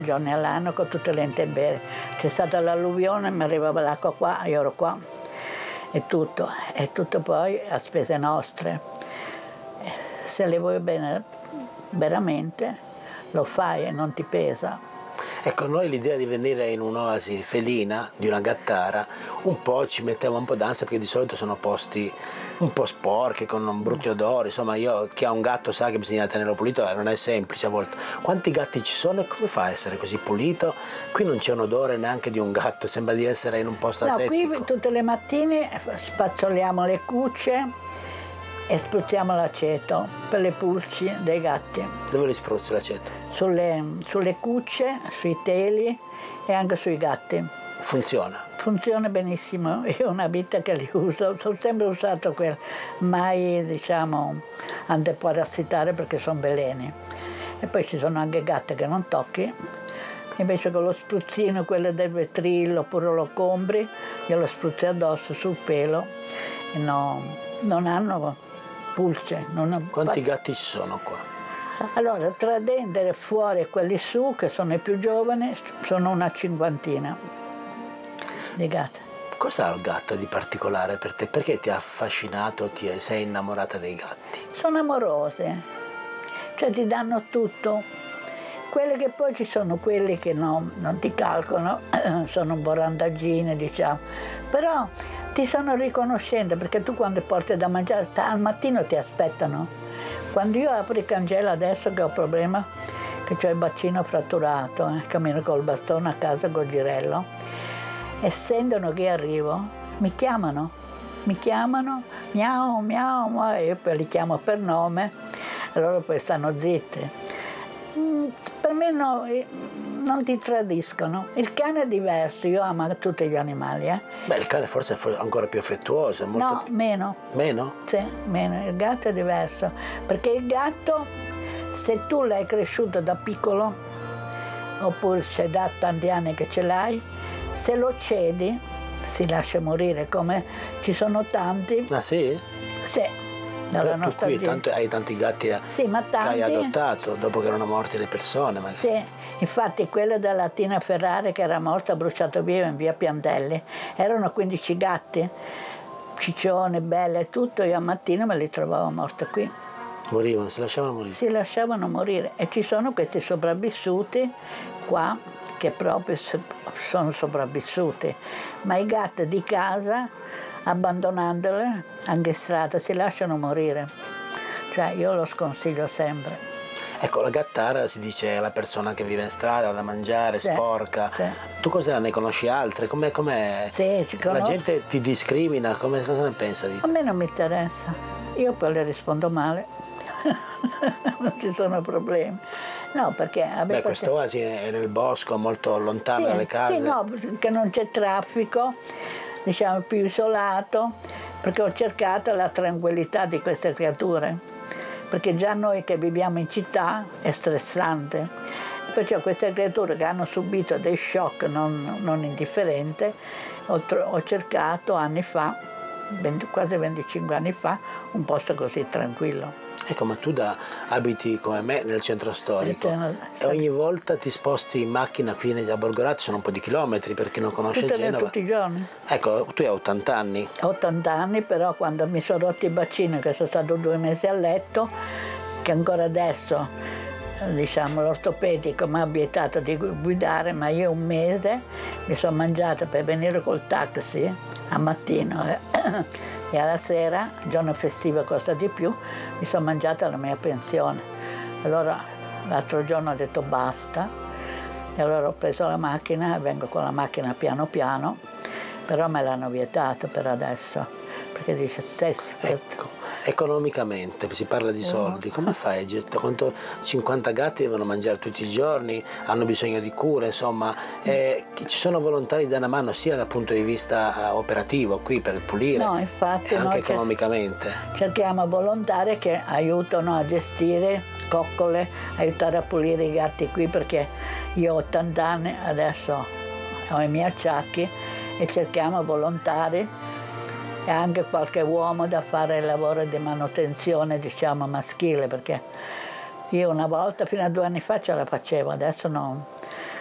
giorni all'anno con tutte le intemperie. C'è stata l'alluvione, mi arrivava l'acqua qua, io ero qua, e tutto poi a spese nostre. Se le vuoi bene veramente, lo fai e non ti pesa. Ecco, noi l'idea di venire in un'oasi felina, di una gattara, un po' ci metteva un po' d'ansia, perché di solito sono posti un po' sporchi, con brutti odori. Insomma, chi ha un gatto sa che bisogna tenerlo pulito, non è semplice a volte. Quanti gatti ci sono e come fa a essere così pulito? Qui non c'è un odore neanche di un gatto, sembra di essere in un posto asettico. Qui tutte le mattine spazzoliamo le cucce e spruzziamo l'aceto per le pulci dei gatti. Dove li spruzzi l'aceto? Sulle cucce, sui teli e anche sui gatti. Funziona? Funziona benissimo, io ho una vita che li uso, ho sempre usato quello, mai antiparassitare perché sono veleni. E poi ci sono anche gatte che non tocchi, invece con lo spruzzino, quello del vetrillo oppure lo compri, glielo spruzzi addosso sul pelo e non hanno pulce. Quanti gatti ci sono qua? Allora, tra dentro e fuori quelli su, che sono i più giovani, sono una cinquantina di gatti. Cos'ha il gatto di particolare per te? Perché ti ha affascinato, sei innamorata dei gatti? Sono amorose, cioè ti danno tutto. Quelli che poi ci sono quelli che non ti calcolano, sono un po' randaggine, diciamo, però ti sono riconoscenti, perché tu quando porti da mangiare al mattino ti aspettano. Quando io apro il cancello adesso che ho problema, che ho il bacino fratturato, cammino col bastone a casa col girello, e sentono che arrivo, mi chiamano, miau, miau, e io poi li chiamo per nome, e loro poi stanno zitti. Per me non ti tradiscono. Il cane è diverso, io amo tutti gli animali. Beh, il cane forse è ancora più affettuoso. No, meno. Meno? Sì, meno. Il gatto è diverso, perché il gatto, se tu l'hai cresciuto da piccolo, oppure c'è da tanti anni che ce l'hai, se lo cedi si lascia morire, come ci sono tanti. Ah sì? Sì. Dalla nostra tu qui hai tanti gatti sì, ma tanti, che hai adottato dopo che erano morte le persone. Sì, infatti quella della Tina Ferrari che era morta, bruciata via in via Piantelli, erano 15 gatti, ciccione, belle e tutto, io al mattino me li trovavo morti qui. Morivano, si lasciavano morire? Si lasciavano morire, e ci sono questi sopravvissuti qua che proprio sono sopravvissuti, ma i gatti di casa, abbandonandole anche in strada, si lasciano morire. Cioè io lo sconsiglio sempre. Ecco, la gattara si dice la persona che vive in strada da mangiare, sì, sporca. Sì. Tu cosa ne conosci altre? Com'è? Sì, la gente ti discrimina, cosa ne pensa di te? A me non mi interessa, io poi le rispondo male. Non ci sono problemi. No, perché questa oasi è nel bosco, molto lontano dalle case. Sì, no, perché non c'è traffico, diciamo più isolato, perché ho cercato la tranquillità di queste creature, perché già noi che viviamo in città è stressante, perciò queste creature che hanno subito dei shock non indifferenti, ho cercato anni fa, quasi 25 anni fa, un posto così tranquillo. Ecco, ma tu abiti come me nel centro storico e ogni volta ti sposti in macchina qui a Borgorati, sono un po' di chilometri per chi non conosce Genova. Tutti i giorni. Ecco, tu hai 80 anni. 80 anni, però quando mi sono rotti i bacini, che sono stato 2 mesi a letto, che ancora adesso, diciamo, l'ortopedico mi ha vietato di guidare, ma io un mese mi sono mangiata per venire col taxi a mattino e alla sera, il giorno festivo costa di più, mi sono mangiata la mia pensione. Allora l'altro giorno ho detto basta, e allora ho preso la macchina e vengo con la macchina piano piano, però me l'hanno vietato per adesso, perché dice stessi. Ecco, economicamente si parla di soldi, come fai? 50 gatti devono mangiare tutti i giorni, hanno bisogno di cure, insomma, ci sono volontari da una mano sia dal punto di vista operativo qui per pulire, no, infatti, e anche economicamente. Cerchiamo volontari che aiutano a gestire coccole, aiutare a pulire i gatti qui, perché io ho 80 anni, adesso ho i miei acciacchi, e cerchiamo volontari e anche qualche uomo da fare il lavoro di manutenzione, diciamo, maschile, perché io una volta, fino a 2 anni fa, ce la facevo, adesso no.